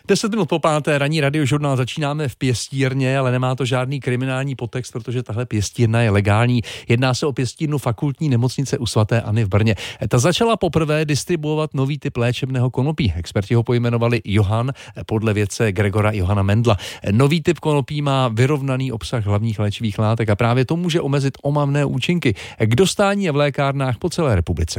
10 minut po 5. ranní Radiožurnál začínáme v pěstírně, ale nemá to žádný kriminální podtext, protože tahle pěstírna je legální. Jedná se o pěstírnu Fakultní nemocnice u svaté Anny v Brně. Ta začala poprvé distribuovat nový typ léčebného konopí. Experti ho pojmenovali Johann podle vědce Gregora Johana Mendla. Nový typ konopí má vyrovnaný obsah hlavních léčivých látek a právě to může omezit omamné účinky. K dostání je v lékárnách po celé republice.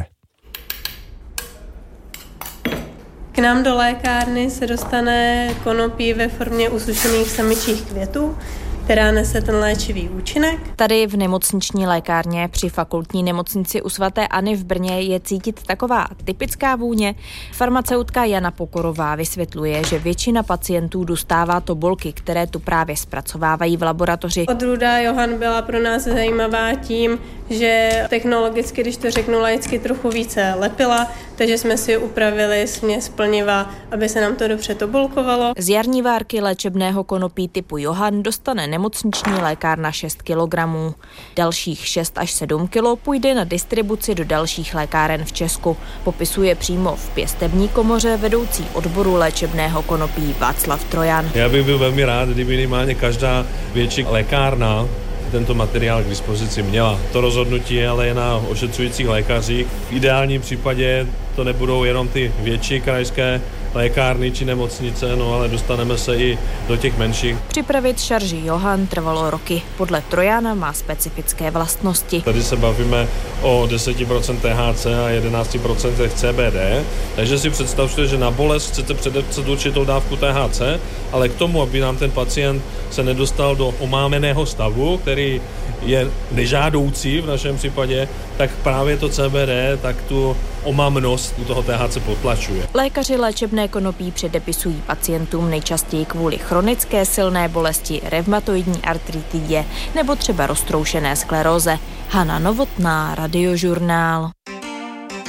K nám do lékárny se dostane konopí ve formě usušených samičích květů, která nese ten léčivý účinek. Tady v nemocniční lékárně při Fakultní nemocnici u svaté Anny v Brně je cítit taková typická vůně. Farmaceutka Jana Pokorová vysvětluje, že většina pacientů dostává tobolky, které tu právě zpracovávají v laboratoři. Odrůda Johann byla pro nás zajímavá tím, že technologicky, když to řeknu laicky, trochu více lepila, takže jsme si upravili směs plniva, aby se nám to dobře tobolkovalo. Z jarní várky léčebného konopí typu Johann dostane nemocniční lékárna 6 kg. Dalších 6 až 7 kg půjde na distribuci do dalších lékáren v Česku. Popisuje přímo v pěstební komoře vedoucí odboru léčebného konopí Václav Trojan. Já bych byl velmi rád, kdyby minimálně každá větší lékárna tento materiál k dispozici měla. To rozhodnutí ale je na ošetřujících lékařích. V ideálním případě to nebudou jenom ty větší krajské lékárny či nemocnice, ale dostaneme se i do těch menších. Připravit šarži Johann trvalo roky. Podle Trojana má specifické vlastnosti. Tady se bavíme o 10% THC a 11% CBD, takže si představte, že na bolest chcete předepsat určitou dávku THC, ale k tomu, aby nám ten pacient se nedostal do omámeného stavu, který je nežádoucí v našem případě, tak právě to CBD tak tu omamnost u toho THC potlačuje. Lékaři léčebné konopí předepisují pacientům nejčastěji kvůli chronické silné bolesti, revmatoidní artritidě nebo třeba roztroušené skleróze. Hana Novotná, Radiožurnál.